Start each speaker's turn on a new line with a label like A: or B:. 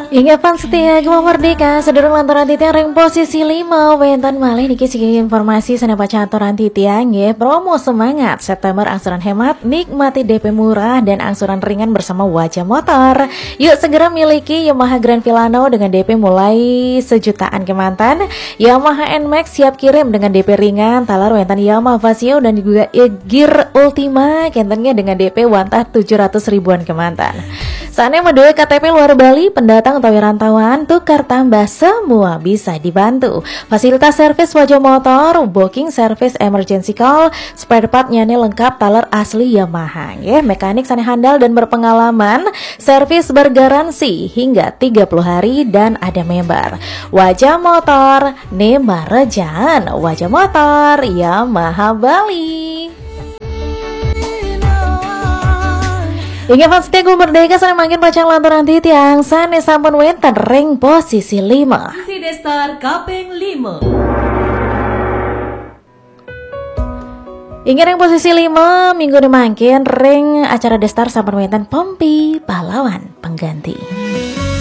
A: Ingat pan setia Gema Merdeka sedurung lantaran titiang ring posisi 5 wentan malih niki sigi informasi sana baca aturan titiang ya promo semangat September angsuran hemat nikmati DP murah dan angsuran ringan bersama Wajah Motor. Yuk segera miliki Yamaha Grand Filano dengan DP mulai sejutaan kemantan. Yamaha NMAX siap kirim dengan DP ringan talar wentan Yamaha Vario dan juga Gear Ultima kentennya dengan DP wantah 700 ribuan kemantan. Saatnya mendue KTP luar Bali, pendatang atau rantauan, tukar tambah semua bisa dibantu. Fasilitas servis Wajah Motor, booking service emergency call, spare part nyane lengkap taler asli Yamaha. Ya, mekanik sana handal dan berpengalaman, servis bergaransi hingga 30 hari dan ada member. Wajah Motor, Nemba Rejan, Wajah Motor, Yamaha Bali. Ingat fans setia Gema Merdeka sana makin pacang lantaran titiang sana sampun wentan ring posisi 5.
B: Si Destar Kaping 5.
A: Ingat ring posisi 5 minggu dimangkin ring acara Destar sampun wentan Pompi pahlawan pengganti.